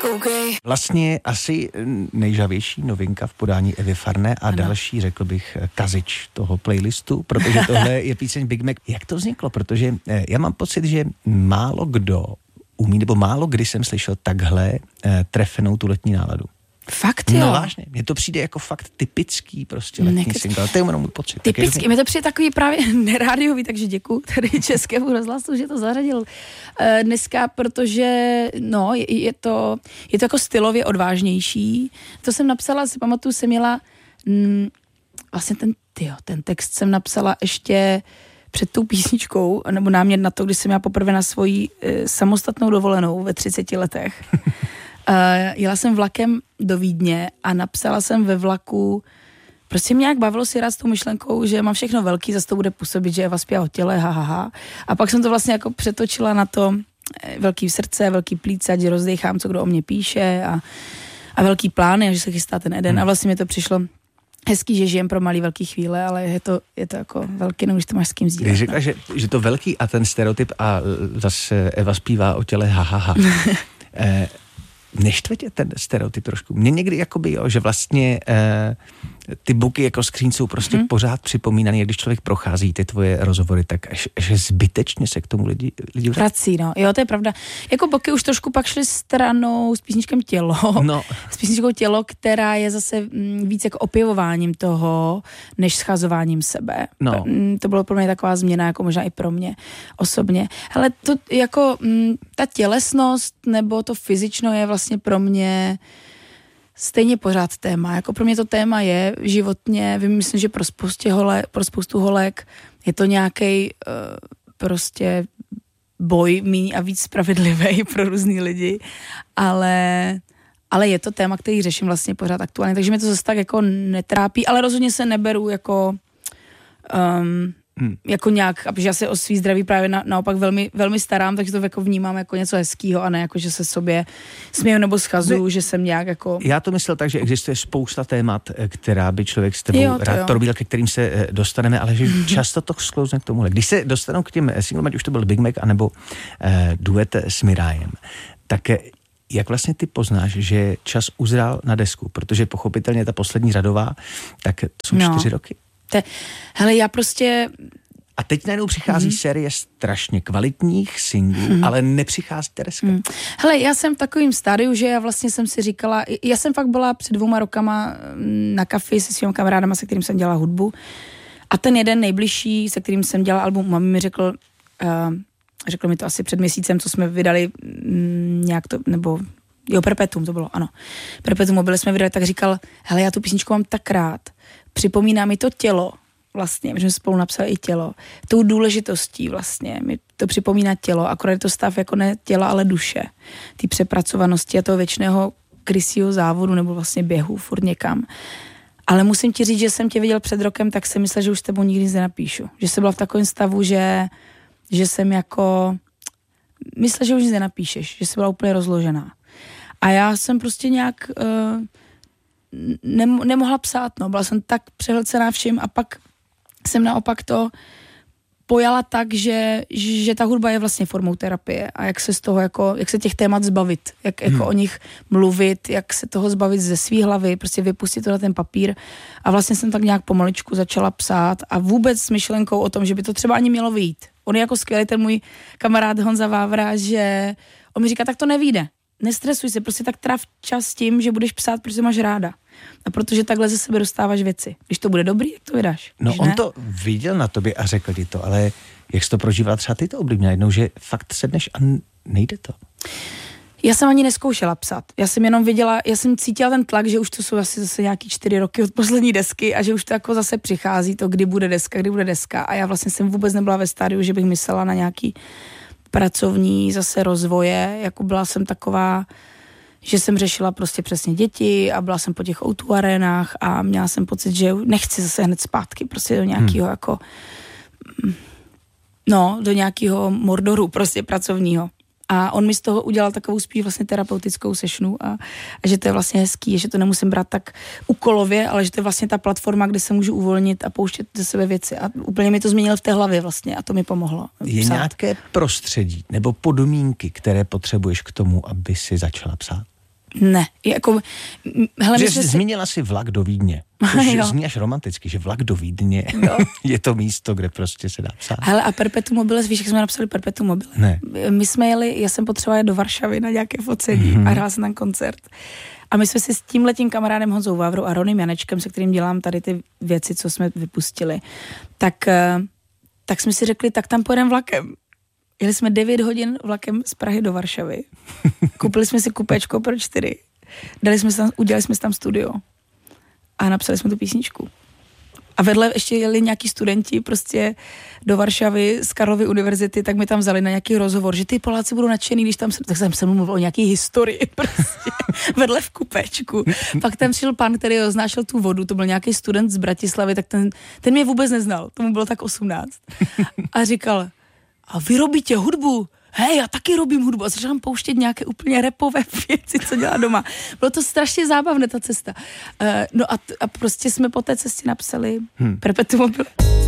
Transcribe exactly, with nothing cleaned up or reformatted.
Vlastně asi nejžavější novinka v podání Evy Farné a ano. další, řekl bych, kazič toho playlistu, protože tohle je píseň Big Mac. Jak to vzniklo? Protože já mám pocit, že málo kdo umí, nebo málo kdy jsem slyšel takhle trefenou tu letní náladu. Fakt jo? No vážně, mně to přijde jako fakt typický prostě letní Nekec... single, to je jenom můj pocit. Typický, mi to přijde takový právě nerádiový, takže děkuju tady Českému rozhlasu, že to zařadil uh, dneska, protože no, je, je, to, je to jako stylově odvážnější. To jsem napsala, si pamatuju, jsem měla mm, vlastně ten, tyjo, ten text jsem napsala ještě před tou písničkou, nebo námět na to, když jsem měla poprvé na svoji uh, samostatnou dovolenou ve třiceti letech. Uh, jela jsem vlakem do Vídně a napsala jsem ve vlaku, prostě mě nějak bavilo si rád s tou myšlenkou, že mám všechno velký, zase to bude působit, že Eva zpívá o těle, ha, ha, ha. A pak jsem to vlastně jako přetočila na to velký srdce, velký plíce, ať rozdechám, co kdo o mě píše a, a velký plány, a že se chystá ten Eden. Hmm. A vlastně mi to přišlo hezký, že žijem pro malý velký chvíle, ale je to, je to jako velký, no, když to máš s kým sdílet. Když řekla, no. že, že to velký a ten stereotyp a zase Eva zpívá o těle, ha, ha, ha. eh, Neštve tě ten stereotyp trošku? Mně někdy jakoby, jo, že vlastně eh, ty buky jako skříň jsou prostě hmm. pořád připomínaný, jak když člověk prochází ty tvoje rozhovory, tak až, že zbytečně se k tomu lidi, lidi vrací. No, jo, to je pravda. Jako boky už trošku pak šly stranou s písničkem Tělo. No. S písničkou Tělo, která je zase m, víc jako opěvováním toho, než schazováním sebe. No. To, m, to bylo pro mě taková změna, jako možná i pro mě osobně. Hele, to jako m, ta tělesnost nebo to fyzično je vlastně pro mě stejně pořád téma. Jako pro mě to téma je životně, myslím, že pro, hole, pro spoustu holek je to nějaký uh, prostě boj míň a víc spravedlivý pro různý lidi, ale, ale je to téma, který řeším vlastně pořád aktuálně, takže mě to zase tak jako netrápí, ale rozhodně se neberu jako um, Hmm. jako nějak, protože já se o svý zdraví právě na, naopak velmi, velmi starám, takže to jako vnímám jako něco hezkýho a ne jako, že se sobě směju nebo schazuju, že jsem nějak jako... Já to myslel tak, že existuje spousta témat, která by člověk s tebou jo, to rád probíral, ke kterým se dostaneme, ale že mm-hmm. často to sklouzne k tomuhle. Když se dostanou k těm singlům, ať už to byl Big Mac, anebo eh, duet s Mirajem, tak jak vlastně ty poznáš, že čas uzrál na desku, protože pochopitelně ta poslední řadová, tak to jsou no. čtyři roky. Te, hele, já prostě... A teď najednou přichází mm-hmm. série strašně kvalitních singlů, mm-hmm. ale nepřichází deska. Mm. Hele, já jsem v takovém stádiu, že já vlastně jsem si říkala, já jsem fakt byla před dvouma rokama na kafi se svými kamarádama, se kterým jsem dělala hudbu, a ten jeden nejbližší, se kterým jsem dělala album, mami mi řekl, uh, řekl mi to asi před měsícem, co jsme vydali mm, nějak to, nebo jo, Perpetuum to bylo, ano. Perpetuum mobile jsme vydali, tak říkal, hele, já tu písničku mám tak rád, připomíná mi to Tělo, vlastně, že jsme spolu napsali i Tělo. Tou důležitostí vlastně, mi to připomíná tělo, akorát je to stav jako ne těla, ale duše. Ty přepracovanosti a toho věčného krysího závodu nebo vlastně běhu furt někam. Ale musím ti říct, že jsem tě viděl před rokem, tak jsem myslel, že už s tebou nikdy nic nenapíšu. Že jsem byla v takovém stavu, že, že jsem jako myslel, že už nic nenapíšeš, že jsi byla úplně rozložená. A já jsem prostě nějak uh, nem, nemohla psát, no. Byla jsem tak přehlcená vším a pak jsem naopak to pojala tak, že, že ta hudba je vlastně formou terapie a jak se z toho jako, jak se těch témat zbavit, jak jako hmm. o nich mluvit, jak se toho zbavit ze svý hlavy, prostě vypustit to na ten papír a vlastně jsem tak nějak pomaličku začala psát a vůbec s myšlenkou o tom, že by to třeba ani mělo vyjít. On je jako skvělý ten můj kamarád Honza Vávra, že on mi říká, tak to nevyjde. Nestresuj se, prostě tak tráv čas tím, že budeš psát, protože máš ráda. A protože takhle ze sebe dostáváš věci. Když to bude dobrý, jak to vydáš. No Když on ne? to viděl na tobě a řekl ti to, ale jak jsi to prožívala třeba ty to období najednou, že fakt sedneš a nejde to. Já jsem ani neskoušela psát. Já jsem jenom viděla, já jsem cítila ten tlak, že už to jsou asi zase nějaký čtyři roky od poslední desky a že už to jako zase přichází to, kdy bude deska, kdy bude deska. A já vlastně jsem vůbec nebyla ve stádiu, že bych myslela na nějaký pracovní zase rozvoje, jako byla jsem taková, že jsem řešila prostě přesně děti a byla jsem po těch ó dva arenách a měla jsem pocit, že nechci zase hned zpátky prostě do nějakého hmm. jako no, do nějakého mordoru prostě pracovního. A on mi z toho udělal takovou spíš vlastně terapeutickou sessionu a, a že to je vlastně hezký, že to nemusím brát tak úkolově, ale že to je vlastně ta platforma, kde se můžu uvolnit a pouštět ze sebe věci. A úplně mi to změnilo v té hlavě vlastně a to mi pomohlo. Je psát. Nějaké prostředí nebo podmínky, které potřebuješ k tomu, aby si začala psát? Ne, jako... Hele, že jsi... zmínila si vlak do Vídně. To zní až romanticky, že vlak do Vídně je to místo, kde prostě se dá psát. Hele, a Perpetuum mobile, víš, jak jsme napsali Perpetuum mobile? Ne. My jsme jeli, já jsem potřebovala jít do Varšavy na nějaké focení mm-hmm. a hrál jsem tam koncert. A my jsme si s tímhletím kamarádem Honzou Vávrou a Ronym Janečkem, se kterým dělám tady ty věci, co jsme vypustili, tak, tak jsme si řekli, tak tam pojedeme vlakem. Jeli jsme devět hodin vlakem z Prahy do Varšavy. Koupili jsme si kupéčko pro čtyři. Dali jsme tam, udělali jsme si tam studio. A napsali jsme tu písničku. A vedle ještě jeli nějaký studenti prostě do Varšavy z Karlovy univerzity, tak mi tam vzali na nějaký rozhovor, že ty Poláci budou nadšený, když tam se, tak jsem se mluvil o nějaký historii prostě vedle v kupečku. Pak tam přišel pan, který oznášel tu vodu, to byl nějaký student z Bratislavy, tak ten, ten mě vůbec neznal, tomu bylo tak osmnáct. A říkal, a vy robíte hudbu? Hej, já taky robím hudbu. A začal tam pouštět nějaké úplně rapové věci, co dělá doma. Bylo to strašně zábavné, ta cesta. Uh, no a, t- a prostě jsme po té cestě napsali hmm. Perpetuum mobile.